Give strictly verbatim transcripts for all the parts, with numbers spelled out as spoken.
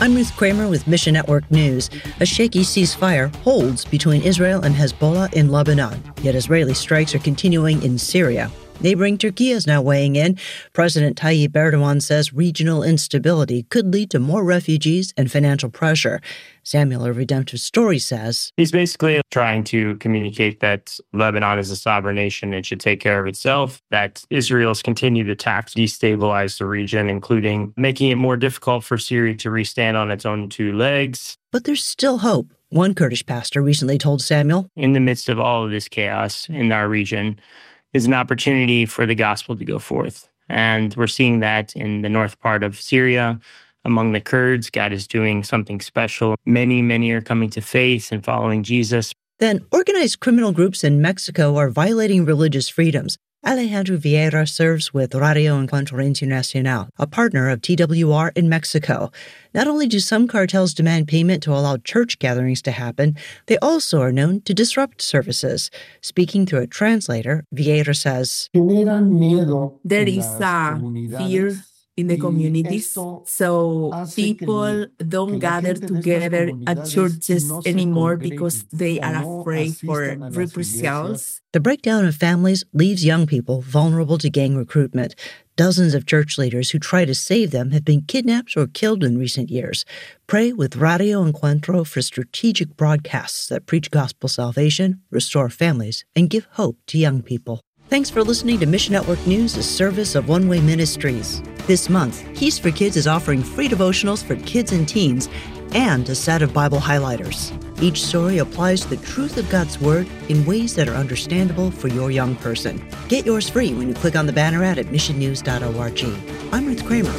I'm Ruth Kramer with Mission Network News. A shaky ceasefire holds between Israel and Hezbollah in Lebanon, yet Israeli strikes are continuing in Syria. Neighboring Turkey is now weighing in. President Tayyip Erdogan says regional instability could lead to more refugees and financial pressure. Samuel of Redemptive Story says he's basically trying to communicate that Lebanon is a sovereign nation and should take care of itself, that Israel's continued attacks destabilize the region, including making it more difficult for Syria to restand on its own two legs. But there's still hope. One Kurdish pastor recently told Samuel, in the midst of all of this chaos in our region, is an opportunity for the gospel to go forth. And we're seeing that in the north part of Syria. Among the Kurds, God is doing something special. Many, many are coming to faith and following Jesus. Then organized criminal groups in Mexico are violating religious freedoms. Alejandro Vieira serves with Radio Encuentro Internacional, a partner of T W R in Mexico. Not only do some cartels demand payment to allow church gatherings to happen, they also are known to disrupt services. Speaking through a translator, Vieira says, there is a fear in the communities, so people don't gather together at churches anymore because they are afraid for reprisals. The breakdown of families leaves young people vulnerable to gang recruitment. Dozens of church leaders who try to save them have been kidnapped or killed in recent years. Pray with Radio Encuentro for strategic broadcasts that preach gospel salvation, restore families, and give hope to young people. Thanks for listening to Mission Network News, a service of One Way Ministries. This month, Keys for Kids is offering free devotionals for kids and teens and a set of Bible highlighters. Each story applies the truth of God's Word in ways that are understandable for your young person. Get yours free when you click on the banner ad at mission news dot org. I'm Ruth Kramer.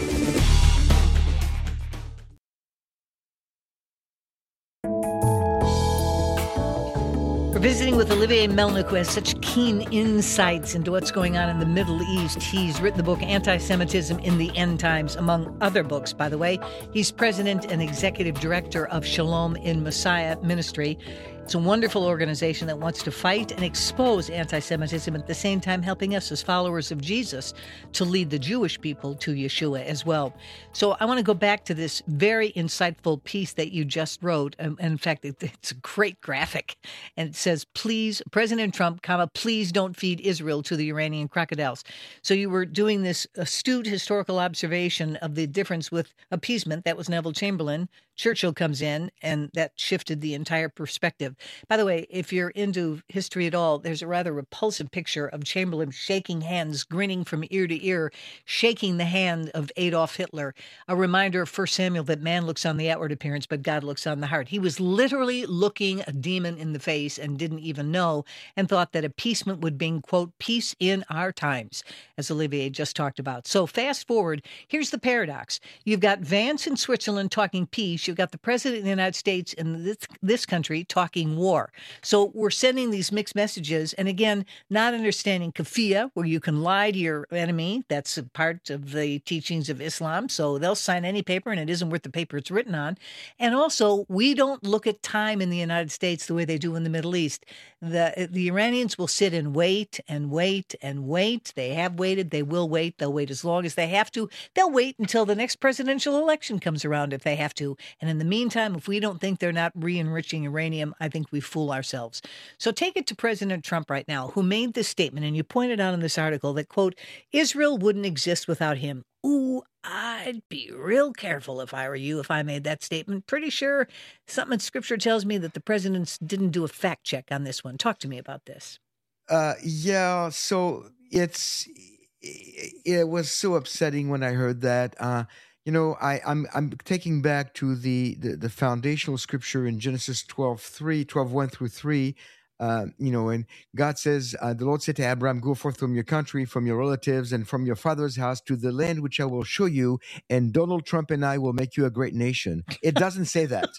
We're visiting with Olivier Melnick, who has such keen insights into what's going on in the Middle East. He's written the book Anti-Semitism in the End Times, among other books, by the way. He's president and executive director of Shalom in Messiah Ministry. It's a wonderful organization that wants to fight and expose anti-Semitism, at the same time helping us as followers of Jesus to lead the Jewish people to Yeshua as well. So I want to go back to this very insightful piece that you just wrote. And in fact, it's a great graphic. And it says, please, President Trump, comma, please don't feed Israel to the Iranian crocodiles. So you were doing this astute historical observation of the difference with appeasement. That was Neville Chamberlain. Churchill comes in, and that shifted the entire perspective. By the way, if you're into history at all, there's a rather repulsive picture of Chamberlain shaking hands, grinning from ear to ear, shaking the hand of Adolf Hitler. A reminder of First Samuel that man looks on the outward appearance, but God looks on the heart. He was literally looking a demon in the face and didn't even know, and thought that appeasement would bring, quote, peace in our times, as Olivier just talked about. So fast forward, here's the paradox. You've got Vance in Switzerland talking peace. You've got the president of the United States in this, this country talking war. So we're sending these mixed messages. And again, not understanding kafiyah, where you can lie to your enemy. That's a part of the teachings of Islam. So they'll sign any paper and it isn't worth the paper it's written on. And also, we don't look at time in the United States the way they do in the Middle East. The, the Iranians will sit and wait and wait and wait. They have waited. They will wait. They'll wait as long as they have to. They'll wait until the next presidential election comes around if they have to. And in the meantime, if we don't think they're not re-enriching uranium, I think we fool ourselves. So take it to President Trump right now, who made this statement, and you pointed out in this article that, quote, Israel wouldn't exist without him. Ooh, I'd be real careful if I were you, if I made that statement. Pretty sure something in Scripture tells me that the presidents didn't do a fact check on this one. Talk to me about this. Uh, yeah, so it's it was so upsetting when I heard that. Uh, you know, I, I'm I'm taking back to the, the, the foundational scripture in Genesis twelve three, twelve one through three. Uh, you know, and God says, uh, the Lord said to Abraham, go forth from your country, from your relatives, and from your father's house to the land which I will show you, and Donald Trump and I will make you a great nation. It doesn't say that.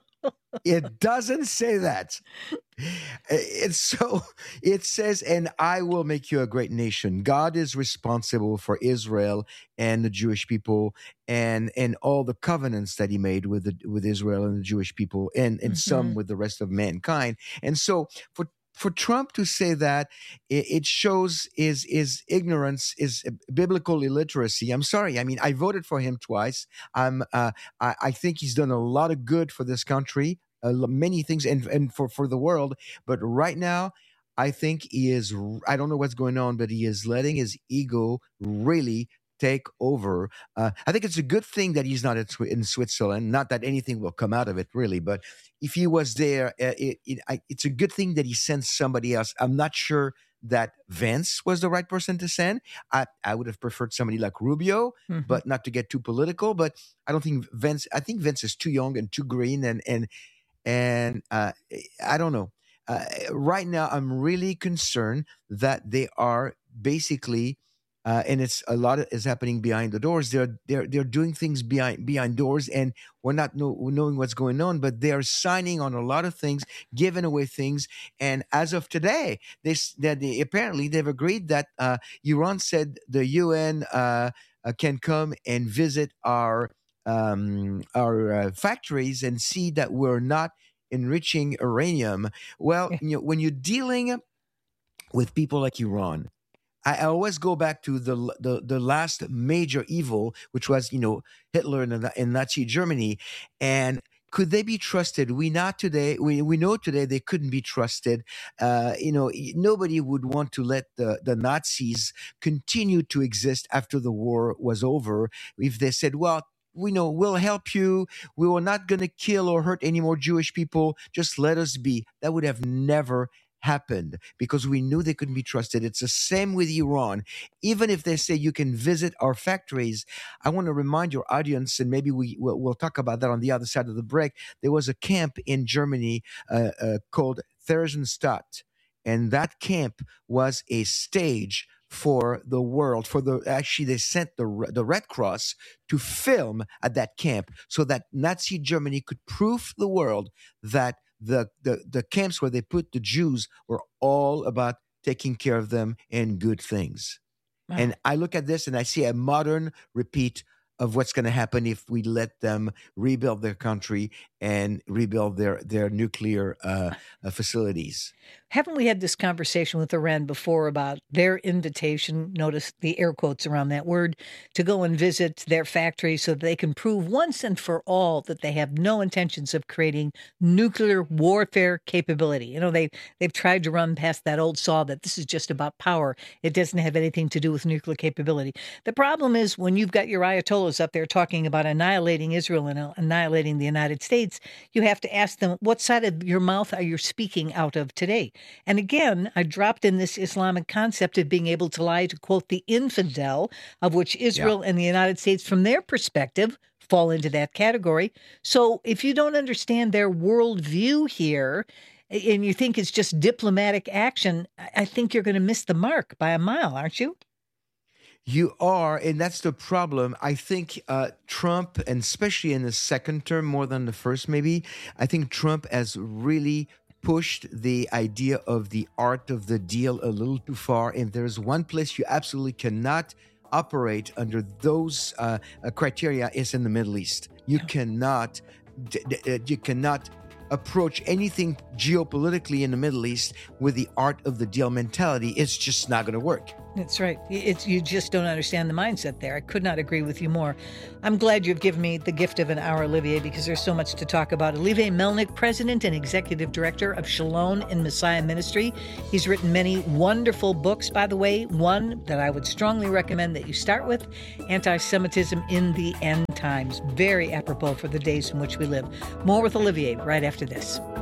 It doesn't say that. It's so, it says, and I will make you a great nation. God is responsible for Israel and the Jewish people and and all the covenants that he made with the, with Israel and the Jewish people and, and mm-hmm. some with the rest of mankind. And so for for Trump to say that, it, it shows his, his ignorance, his biblical illiteracy. I'm sorry. I mean, I voted for him twice. I'm, uh, I, I think he's done a lot of good for this country, uh, many things, and, and for, for the world. But right now, I think he is, I don't know what's going on, but he is letting his ego really take over. Uh, I think it's a good thing that he's not in, in Switzerland. Not that anything will come out of it, really. But if he was there, uh, it, it, I, it's a good thing that he sent somebody else. I'm not sure that Vance was the right person to send. I, I would have preferred somebody like Rubio, mm-hmm. but not to get too political. But I don't think Vance, I think Vance is too young and too green. And, and, and uh, I don't know. Uh, right now, I'm really concerned that they are basically, uh, and it's a lot of, is happening behind the doors. They're they're they're doing things behind behind doors, and we're not know, knowing what's going on. But they are signing on a lot of things, giving away things, and as of today, they that they, apparently they've agreed that uh, Iran said the U N uh, uh, can come and visit our um, our uh, factories and see that we're not enriching uranium. Well, you know, when you're dealing with people like Iran, I always go back to the the, the last major evil, which was, you know, Hitler and, and Nazi Germany. And could they be trusted? We not today. We we know today they couldn't be trusted. Uh, you know, nobody would want to let the, the Nazis continue to exist after the war was over. If they said, well, we know we'll help you. We were not going to kill or hurt any more Jewish people. Just let us be. That would have never happened because we knew they couldn't be trusted. It's the same with Iran. Even if they say you can visit our factories, I want to remind your audience, and maybe we we'll, we'll talk about that on the other side of the break. There was a camp in Germany uh, uh, called Theresienstadt, and that camp was a stage for the world, for the actually they sent the the Red Cross to film at that camp so that Nazi Germany could prove the world that the the the camps where they put the Jews were all about taking care of them and good things. Wow. And I look at this and I see a modern repeat of what's going to happen if we let them rebuild their country and rebuild their their nuclear uh, uh, facilities. Haven't we had this conversation with Iran before about their invitation, notice the air quotes around that word, to go and visit their factory so that they can prove once and for all that they have no intentions of creating nuclear warfare capability? You know, they, they've tried to run past that old saw that this is just about power. It doesn't have anything to do with nuclear capability. The problem is when you've got your Ayatollahs up there talking about annihilating Israel and annihilating the United States, you have to ask them, what side of your mouth are you speaking out of today? And again, I dropped in this Islamic concept of being able to lie to quote the infidel, of which Israel yeah. and the United States, from their perspective, fall into that category. So if you don't understand their worldview here, and you think it's just diplomatic action, I think you're going to miss the mark by a mile, aren't you? You are, and that's the problem. I think uh, Trump, and especially in the second term more than the first maybe, I think Trump has really pushed the idea of the art of the deal a little too far. And there's one place you absolutely cannot operate under those uh, criteria is in the Middle East. You cannot, d- d- you cannot approach anything geopolitically in the Middle East with the art of the deal mentality. It's just not going to work. That's right. It's, you just don't understand the mindset there. I could not agree with you more. I'm glad you've given me the gift of an hour, Olivier, because there's so much to talk about. Olivier Melnick, President and Executive Director of Shalom in Messiah Ministry. He's written many wonderful books, by the way. One that I would strongly recommend that you start with, Anti-Semitism in the End Times. Very apropos for the days in which we live. More with Olivier right after this.